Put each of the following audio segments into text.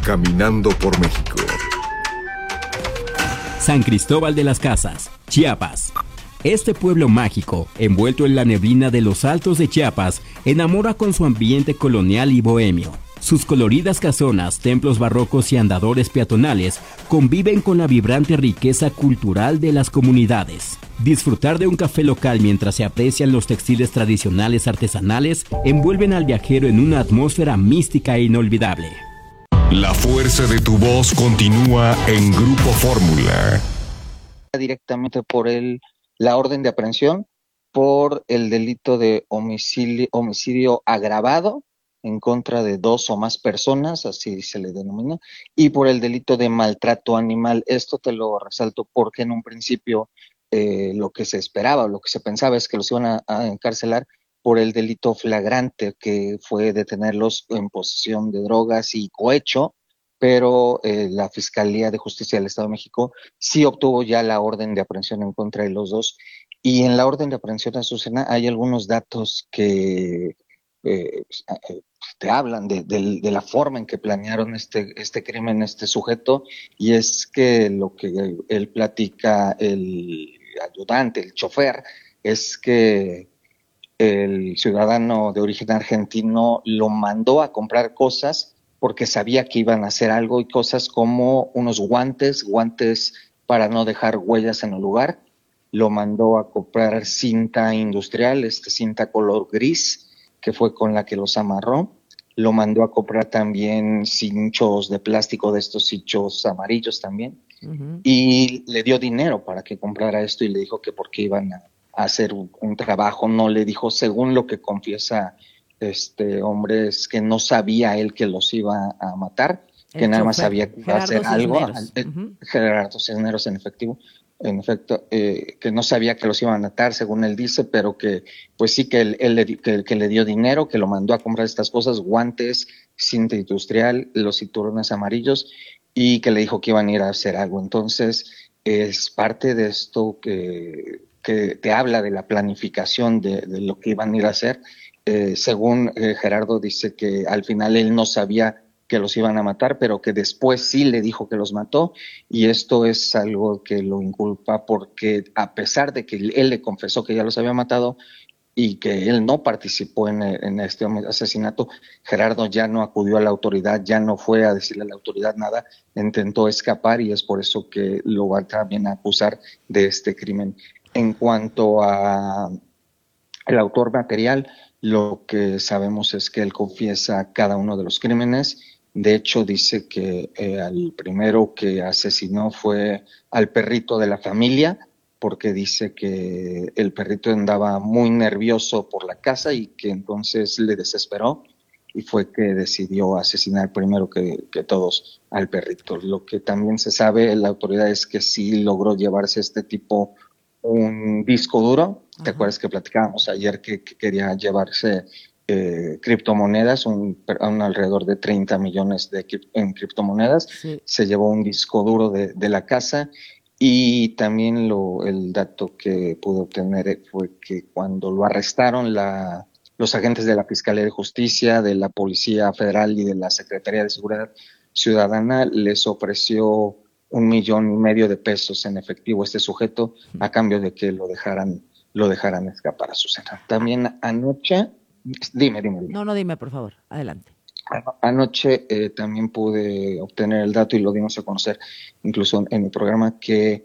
Caminando por México. San Cristóbal de las Casas, Chiapas. Este pueblo mágico, envuelto en la neblina de los altos de Chiapas, enamora con su ambiente colonial y bohemio. Sus coloridas casonas, templos barrocos y andadores peatonales conviven con la vibrante riqueza cultural de las comunidades. Disfrutar de un café local mientras se aprecian los textiles tradicionales artesanales envuelven al viajero en una atmósfera mística e inolvidable. La fuerza de tu voz continúa en Grupo Fórmula. Directamente por la orden de aprehensión por el delito de homicidio agravado en contra de 2 o más personas, así se le denomina, y por el delito de maltrato animal. Esto te lo resalto porque en un principio lo que se esperaba, lo que se pensaba es que los iban a encarcelar por el delito flagrante, que fue detenerlos en posesión de drogas y cohecho, pero la Fiscalía de Justicia del Estado de México sí obtuvo ya la orden de aprehensión en contra de los dos. Y en la orden de aprehensión, Azucena, hay algunos datos que te hablan de la forma en que planearon este crimen, este sujeto, y es que lo que él platica, el ayudante, el chofer, es que el ciudadano de origen argentino lo mandó a comprar cosas porque sabía que iban a hacer algo, y cosas como unos guantes para no dejar huellas en el lugar. Lo mandó a comprar cinta industrial, cinta color gris, que fue con la que los amarró. Lo mandó a comprar también cinchos de plástico, de estos cinchos amarillos también. Uh-huh. Y le dio dinero para que comprara esto, y le dijo que porque iban a hacer un trabajo. No le dijo, según lo que confiesa este hombre, es que no sabía él que los iba a matar, que nada más sabía que iba a hacer algo. Uh-huh. Gerardo Cisneros, en efecto, que no sabía que los iban a matar, según él dice, pero que pues sí, que él le dio dinero, que lo mandó a comprar estas cosas, guantes, cinta industrial, los cinturones amarillos, y que le dijo que iban a ir a hacer algo. Entonces, es parte de esto que te habla de la planificación de lo que iban a ir a hacer. Según Gerardo dice que al final él no sabía que los iban a matar, pero que después sí le dijo que los mató, y esto es algo que lo inculpa porque a pesar de que él le confesó que ya los había matado y que él no participó en este asesinato, Gerardo ya no acudió a la autoridad, ya no fue a decirle a la autoridad nada, intentó escapar, y es por eso que lo van también a acusar de este crimen. En cuanto a el autor material, lo que sabemos es que él confiesa cada uno de los crímenes. De hecho, dice que al primero que asesinó fue al perrito de la familia, porque dice que el perrito andaba muy nervioso por la casa y que entonces le desesperó, y fue que decidió asesinar primero que todos al perrito. Lo que también se sabe, la autoridad, es que sí logró llevarse este tipo un disco duro. Ajá. ¿Te acuerdas que platicábamos ayer que quería llevarse criptomonedas, un alrededor de 30 millones en criptomonedas? Sí. Se llevó un disco duro de la casa, y también el dato que pude obtener fue que cuando lo arrestaron los agentes de la Fiscalía de Justicia, de la Policía Federal y de la Secretaría de Seguridad Ciudadana, les ofreció $1.5 million de pesos en efectivo este sujeto, a cambio de que lo dejaran escapar a Azucena. También anoche, dime. No, dime, por favor, adelante. Anoche también pude obtener el dato, y lo dimos a conocer incluso en mi programa, que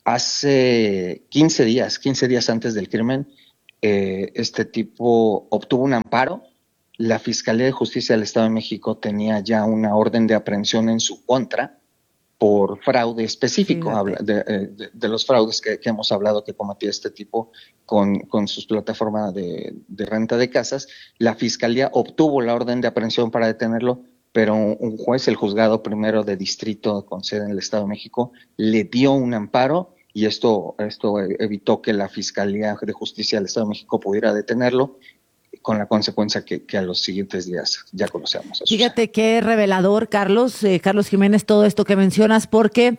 hace 15 días antes del crimen, este tipo obtuvo un amparo. La Fiscalía de Justicia del Estado de México tenía ya una orden de aprehensión en su contra por fraude específico. Habla de los fraudes que hemos hablado que cometía este tipo con sus plataformas de renta de casas. La Fiscalía obtuvo la orden de aprehensión para detenerlo, pero un juez, el juzgado primero de distrito con sede en el Estado de México, le dio un amparo, y esto evitó que la Fiscalía de Justicia del Estado de México pudiera detenerlo, con la consecuencia que a los siguientes días ya conocemos. Fíjate qué revelador, Carlos Jiménez, todo esto que mencionas, porque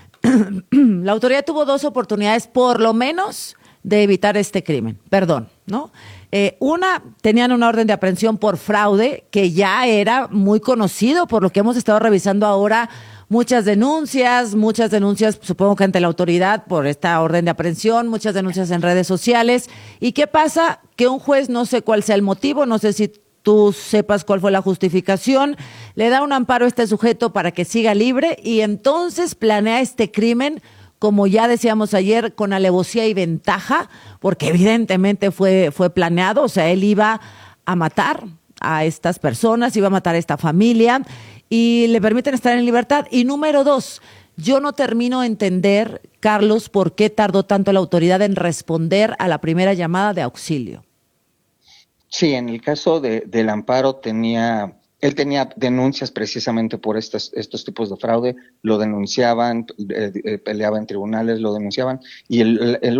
la autoridad tuvo 2 oportunidades, por lo menos, de evitar este crimen. Perdón, ¿no? Tenían una orden de aprehensión por fraude que ya era muy conocido por lo que hemos estado revisando ahora. Muchas denuncias, supongo que ante la autoridad por esta orden de aprehensión, muchas denuncias en redes sociales. ¿Y qué pasa? Que un juez, no sé cuál sea el motivo, no sé si tú sepas cuál fue la justificación, le da un amparo a este sujeto para que siga libre y entonces planea este crimen, como ya decíamos ayer, con alevosía y ventaja, porque evidentemente fue planeado, o sea, él iba a matar a estas personas, iba a matar a esta familia y le permiten estar en libertad. Y número 2, yo no termino de entender, Carlos, por qué tardó tanto la autoridad en responder a la primera llamada de auxilio. Sí, en el caso del amparo él tenía denuncias precisamente por estos tipos de fraude, lo denunciaban, peleaba en tribunales, lo denunciaban, y la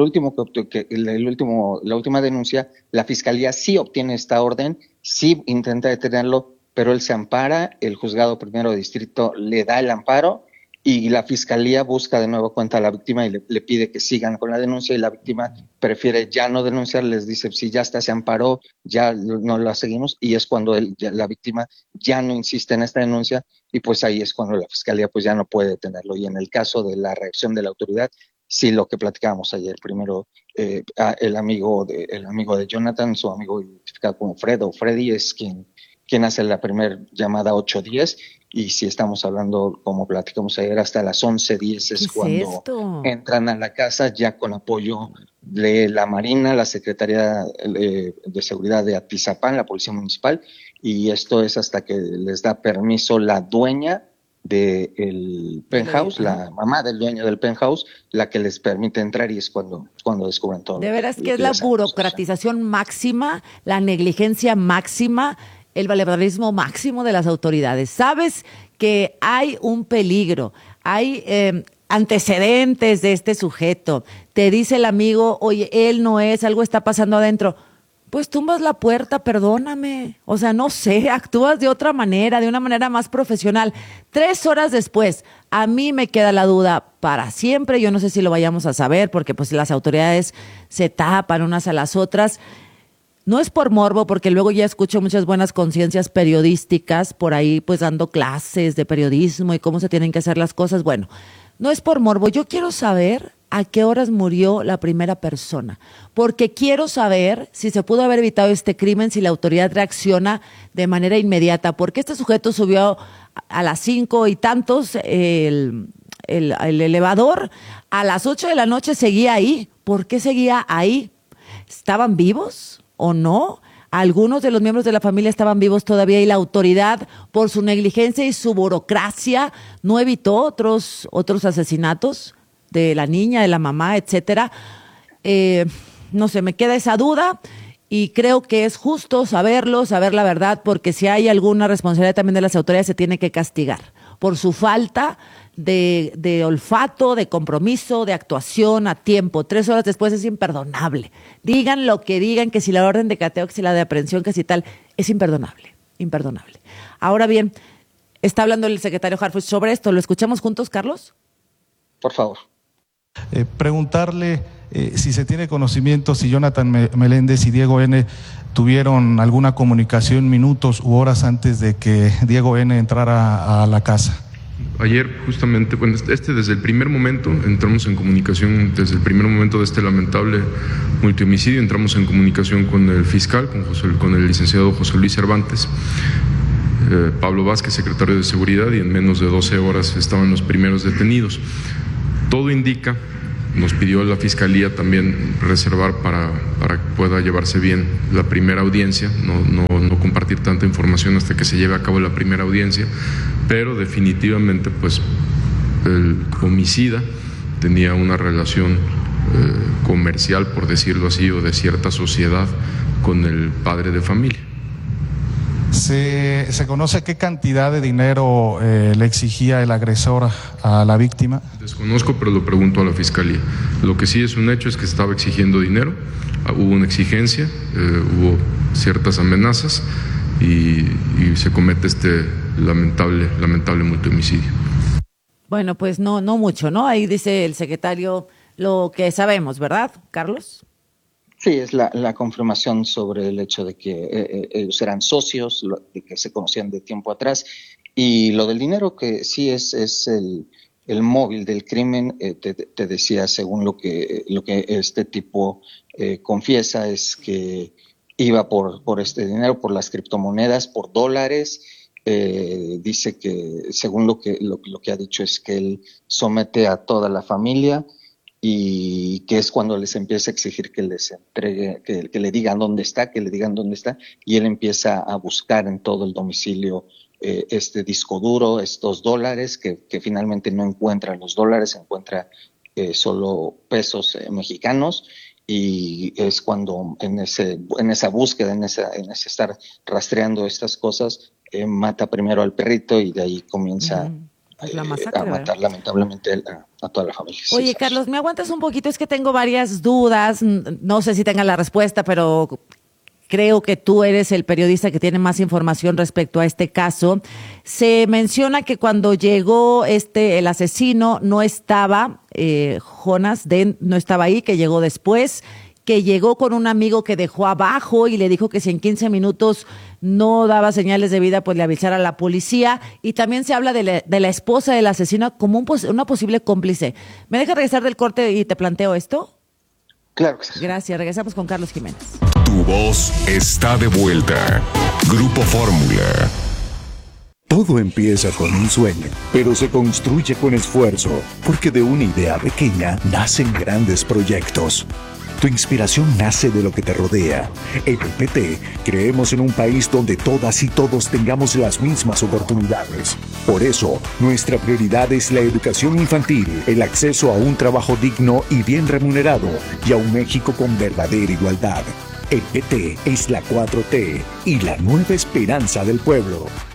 última denuncia, la fiscalía sí obtiene esta orden, sí intenta detenerlo, pero él se ampara, el juzgado primero de distrito le da el amparo, y la fiscalía busca de nuevo cuenta a la víctima y le pide que sigan con la denuncia, y la víctima prefiere ya no denunciar, les dice, si ya está, se amparó, ya no la seguimos, y es cuando la víctima ya no insiste en esta denuncia, y pues ahí es cuando la fiscalía pues ya no puede detenerlo. Y en el caso de la reacción de la autoridad, sí, lo que platicábamos ayer, primero el amigo de Jonathan, su amigo identificado como Freddy, es quien hace la primera llamada 810, y si estamos hablando, como platicamos ayer, hasta las 11:10 es cuando entran a la casa ya con apoyo de la Marina, la Secretaría de Seguridad de Atizapán, la Policía Municipal, y esto es hasta que les da permiso la dueña del penthouse, la mamá del dueño del penthouse, la que les permite entrar, y es cuando descubren todo. De veras que es la burocratización máxima, la negligencia máxima, el valemadrismo máximo de las autoridades. Sabes que hay un peligro, hay antecedentes de este sujeto. Te dice el amigo, oye, él no es, algo está pasando adentro. Pues tumbas la puerta, perdóname. O sea, no sé, actúas de otra manera, de una manera más profesional. 3 horas después, a mí me queda la duda para siempre. Yo no sé si lo vayamos a saber, porque pues las autoridades se tapan unas a las otras. No es por morbo, porque luego ya escucho muchas buenas conciencias periodísticas por ahí, pues dando clases de periodismo y cómo se tienen que hacer las cosas. Bueno, no es por morbo. Yo quiero saber a qué horas murió la primera persona, porque quiero saber si se pudo haber evitado este crimen, si la autoridad reacciona de manera inmediata, porque este sujeto subió a las 5 y tantos el elevador, a las 8 de la noche seguía ahí. ¿Por qué seguía ahí? ¿Estaban vivos o no? Algunos de los miembros de la familia estaban vivos todavía y la autoridad, por su negligencia y su burocracia, no evitó otros asesinatos de la niña, de la mamá, etcétera. No sé, me queda esa duda y creo que es justo saberlo, saber la verdad, porque si hay alguna responsabilidad también de las autoridades se tiene que castigar por su falta de olfato, de compromiso, de actuación a tiempo. 3 horas después es imperdonable. Digan lo que digan, que si la orden de cateo, que si la de aprehensión, que si tal, es imperdonable. Ahora bien, está hablando el secretario Harfuch sobre esto. ¿Lo escuchamos juntos, Carlos? Por favor. Preguntarle si se tiene conocimiento si Jonathan Meléndez y Diego N. tuvieron alguna comunicación minutos u horas antes de que Diego N. entrara a la casa. Ayer justamente, bueno, desde el primer momento entramos en comunicación, desde el primer momento de este lamentable multihomicidio, entramos en comunicación con el fiscal, con el licenciado José Luis Cervantes, Pablo Vázquez, secretario de Seguridad, y en menos de 12 horas estaban los primeros detenidos. Todo indica, nos pidió la Fiscalía también reservar para que pueda llevarse bien la primera audiencia, no compartir tanta información hasta que se lleve a cabo la primera audiencia, pero definitivamente pues el homicida tenía una relación comercial, por decirlo así, o de cierta sociedad con el padre de familia. ¿Se conoce qué cantidad de dinero le exigía el agresor a la víctima? Desconozco, pero lo pregunto a la Fiscalía. Lo que sí es un hecho es que estaba exigiendo dinero, hubo una exigencia, hubo ciertas amenazas y se comete este lamentable multihomicidio. Bueno, pues no mucho, ¿no? Ahí dice el secretario lo que sabemos, ¿verdad, Carlos? Sí, es la confirmación sobre el hecho de que ellos eran socios, de que se conocían de tiempo atrás, y lo del dinero que sí es el móvil del crimen. Te decía, según lo que este tipo confiesa, es que iba por este dinero, por las criptomonedas, por dólares. Dice que, según lo que ha dicho, es que él somete a toda la familia, y que es cuando les empieza a exigir que les entregue, que le digan dónde está, y él empieza a buscar en todo el domicilio este disco duro, estos dólares, que finalmente no encuentra los dólares, encuentra solo pesos mexicanos, y es cuando en esa búsqueda, en ese estar rastreando estas cosas, mata primero al perrito, y de ahí comienza la masacre, a matar lamentablemente a toda la familia. Oye, Sí, Carlos, ¿me aguantas un poquito? Es que tengo varias dudas, no sé si tenga la respuesta, pero creo que tú eres el periodista que tiene más información respecto a este caso. Se menciona que cuando llegó el asesino no estaba, Jonas Dent no estaba ahí, que llegó después, que llegó con un amigo que dejó abajo y le dijo que si en 15 minutos no daba señales de vida, pues le avisara a la policía. Y también se habla de la esposa del asesino como una posible cómplice. ¿Me dejas regresar del corte y te planteo esto? Claro que sí. Gracias. Regresamos con Carlos Jiménez. Tu voz está de vuelta. Grupo Fórmula. Todo empieza con un sueño, pero se construye con esfuerzo, porque de una idea pequeña nacen grandes proyectos. Tu inspiración nace de lo que te rodea. En el PT creemos en un país donde todas y todos tengamos las mismas oportunidades. Por eso, nuestra prioridad es la educación infantil, el acceso a un trabajo digno y bien remunerado, y a un México con verdadera igualdad. El PT es la 4T y la nueva esperanza del pueblo.